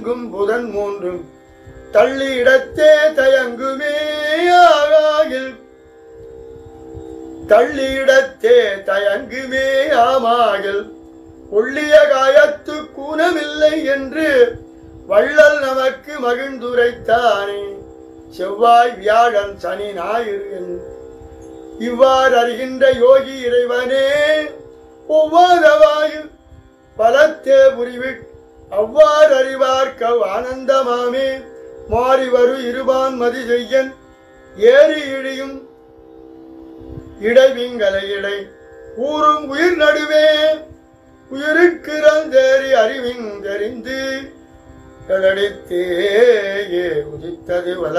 புதன் மூன்றும் தள்ளி இடத்தே தயங்குமே ஆகாயில் தள்ளியிடத்தே தயங்குமே ஆமாயில் ஒள்ளிய காயத்து கூனமில்லை என்று வள்ளல் நமக்கு மகிழ்ந்துரைத்தானே. செவ்வாய் வியாழன் சனி ஞாயிறு இவ்வாறு அறிகின்ற யோகி இறைவனே ஒவ்வாதவாயு பலத்தே புரிவி அவ்வாறு அறிவார்க்க ஆனந்தமாமே. மாறி வரு இருபான் மதி செய்யன் ஏறி இழியும் இடைவிங்களை இடை ஊரும் உயிர் நடுவே உயிருக்கிறந்தேறி அறிவின் தெரிந்து கடடித்தே உதித்தது வள